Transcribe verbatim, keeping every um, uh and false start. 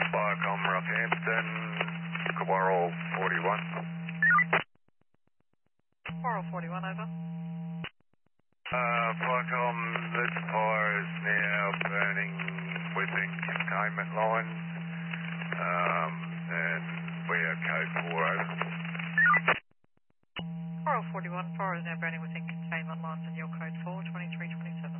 Viacom Rockhampton, Coral forty-one. Coral forty-one, over. Uh, Viacom, this fire is now burning within containment lines, um, and we are code four, over. Coral forty-one, fire is now burning within containment lines and your code four, twenty-three twenty-seven.